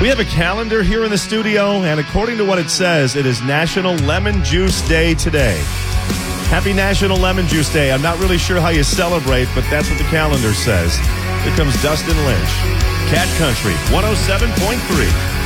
We have a calendar here in the studio, and according to what it says, it is National Lemon Juice Day today. Happy National Lemon Juice Day. I'm not really sure how you celebrate, but that's what the calendar says. Here comes Dustin Lynch. Cat Country 107.3.